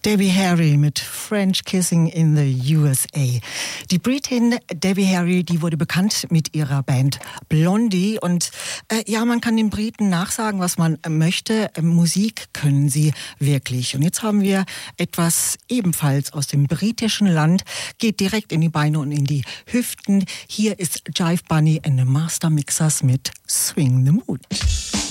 Debbie Harry mit French Kissing in the USA. Die Britin Debbie Harry, die wurde bekannt mit ihrer Band Blondie. Und ja, man kann den Briten nachsagen, was man möchte. Musik können sie wirklich. Und jetzt haben wir etwas ebenfalls aus dem britischen Land. Geht direkt in die Beine und in die Hüften. Hier ist Jive Bunny and the Master Mixers mit Swing the Mood.